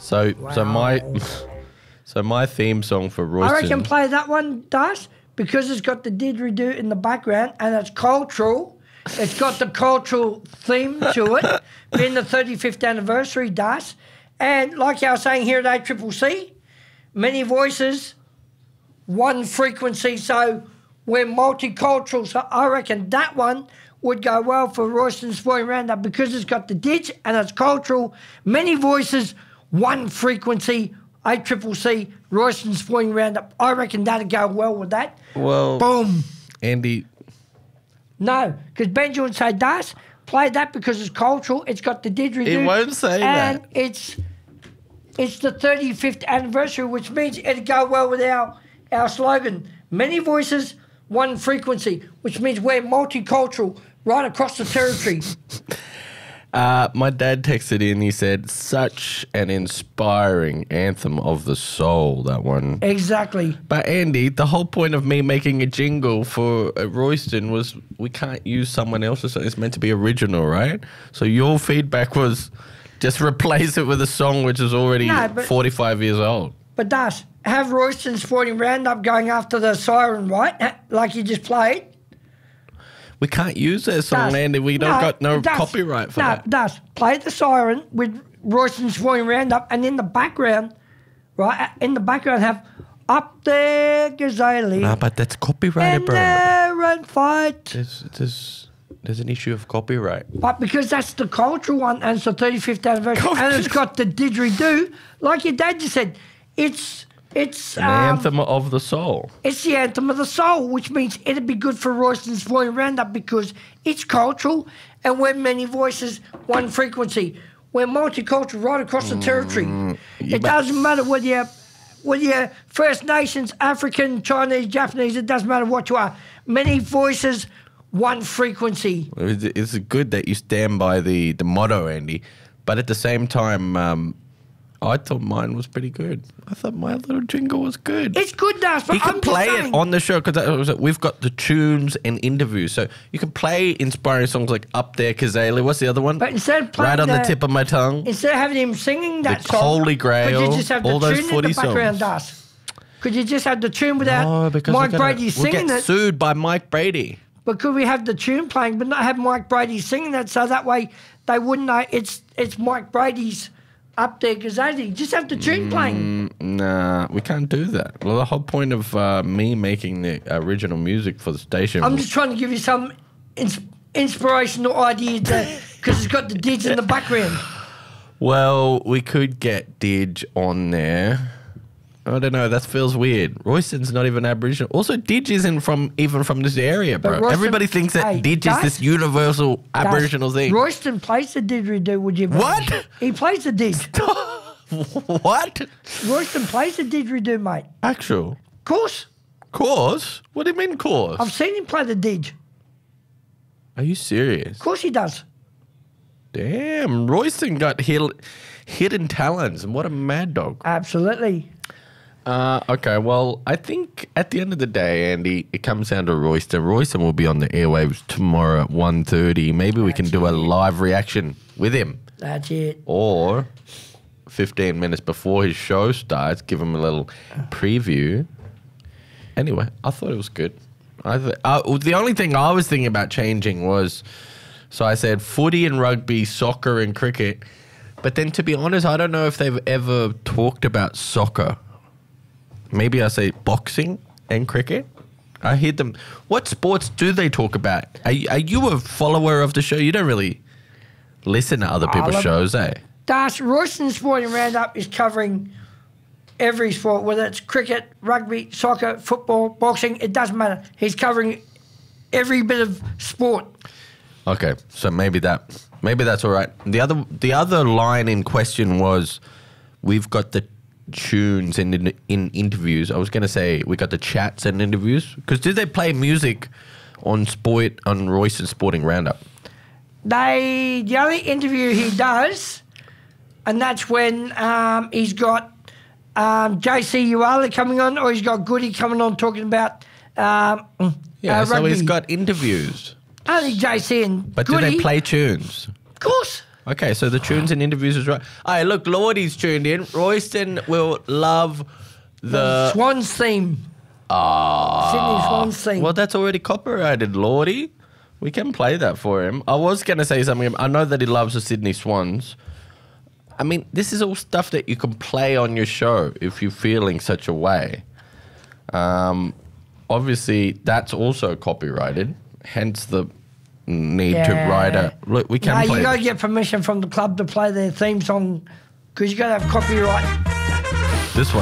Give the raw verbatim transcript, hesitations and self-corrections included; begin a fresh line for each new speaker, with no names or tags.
So,
Wow.
so my, so my theme song for Royston.
I reckon play that one, Das, because it's got the didgeridoo in the background and it's cultural. It's got the cultural theme to it, being the thirty-fifth anniversary, Das. And like I was saying here at A C C C, many voices, one frequency. So we're multicultural. So I reckon that one would go well for Royston Sporting Roundup because it's got the dig and it's cultural. Many voices, one frequency. A C C C, Royston Sporting Roundup. I reckon that'd go well with that.
Well,
Boom.
Andy.
No, because Benji would say, Das, play that because it's cultural. It's got the didgeridoo.
He won't say
and
that.
And it's it's the thirty-fifth anniversary, which means it'd go well with our, our slogan. Many voices, one frequency, which means we're multicultural right across the territory.
Uh, my dad texted in, he said, such an inspiring anthem of the soul, that one.
Exactly.
But Andy, the whole point of me making a jingle for uh, Royston was we can't use someone else's song. It's meant to be original, right? So your feedback was just replace it with a song which is already
No, but-
forty-five years old.
But Das, have Royston Sporting Roundup going after the siren, right? Like you just played.
We can't use that song,
Das,
Andy. We don't got no
Das,
copyright for
no,
that.
Das, play the siren with Royston Sporting Roundup, and in the background, right, in the background have Up There Gazelle.
No, but that's copyrighted,
and
bro.
there and fight.
There's, there's, there's an issue of copyright.
But because that's the cultural one, and it's the thirty-fifth anniversary, and it's got the didgeridoo, like your dad just said, it's... It's
An
um,
anthem of the soul.
It's the anthem of the soul, which means it'd be good for Royston Sporting Roundup because it's cultural and we're many voices, one frequency. We're multicultural right across the territory.
yeah,
It
but-
doesn't matter whether you're, whether you're First Nations, African, Chinese, Japanese, it doesn't matter what you are. Many voices, one frequency.
It's it's good that you stand by the, the motto, Andy. But at the same time, um, I thought mine was pretty good. I thought my little jingle was good.
It's good, Das, but
You can
I'm
play
just
it
saying,
on the show because we've got the tunes and interviews. So you can play inspiring songs like Up There, Kazali. What's the other one?
But instead of playing
Right on the,
the-
tip of my tongue.
instead of having him singing that
The
song,
Holy Grail,
could you just have the
all those
tune in
footy
the background,
songs.
Das? Could you just have the tune without
Oh, because
Mike
we're gonna-
Brady
we'll
singing
get
it?
sued by Mike Brady.
But could we have the tune playing, but not have Mike Brady singing it, so that way they wouldn't know it's it's Mike Brady's Up There Gazette? Just have the tune playing.
Nah, we can't do that. Well, the whole point of uh, me making the original music for the station
I'm
was-
just trying to give you some ins- inspirational ideas because it's got the dids in the background.
well, we could get Didge on there. I don't know. That feels weird. Royston's not even Aboriginal. Also, Didge isn't from even from this area, bro.
But Royston-
Everybody thinks that
hey,
Didge is
guys,
this universal Aboriginal thing.
Royston plays the didgeridoo, would you believe?
What?
He plays the dig.
What?
Royston plays the didgeridoo, mate.
Actual
Of course.
course? What do you mean course?
I've seen him play the dig.
Are you serious?
Of course he does.
Damn, Royston got hid- hidden talents, and what a mad dog.
Absolutely.
Uh, okay, well, I think at the end of the day, Andy, it comes down to Royston. Royston will be on the airwaves tomorrow at one thirty. Maybe we can do a live reaction with him.
That's it.
Or fifteen minutes before his show starts, give him a little preview. Anyway, I thought it was good. I th- uh, the only thing I was thinking about changing was, so I said footy and rugby, soccer and cricket. But then to be honest, I don't know if they've ever talked about soccer. Maybe I say boxing and cricket. I hear them. What sports do they talk about? Are, are you a follower of the show? You don't really listen to other people's
love-
shows, eh?
Das, Royston Sporting Roundup is covering every sport, whether it's cricket, rugby, soccer, football, boxing, it doesn't matter. He's covering every bit of sport.
Okay, so maybe that maybe that's all right. The other the other line in question was, we've got the tunes in in, in interviews. I was going to say we got the chats and interviews, because did they play music on sport on Royston Sporting Roundup?
They the only interview he does, and that's when um, he's got um, J C Uala coming on, or he's got Goody coming on talking about um,
Yeah,
uh,
so
rugby.
he's got interviews.
Only J C and
But
Goody.
do they play tunes?
Of course.
Okay, so the tunes and interviews is right. Hey, look, Lordy's tuned in. Royston will love the...
Swans theme.
Ah.
Sydney Swans theme.
Well, that's already copyrighted, Lordy. We can play that for him. I was going to say something. I know that he loves the Sydney Swans. I mean, this is all stuff that you can play on your show if you're feeling such a way. Um, obviously, that's also copyrighted. Hence the need
Yeah.
to write a... Look, we can
No,
play
you got to
this.
get permission from the club to play their theme song because you got to have copyright.
This one.